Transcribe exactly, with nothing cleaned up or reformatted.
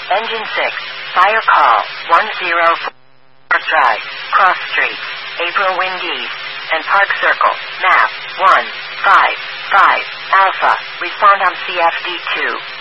Engine six, fire call, one zero four Drive, Cross Street, April Windies, and Park Circle, map, one five five, Alpha, respond on C F D two.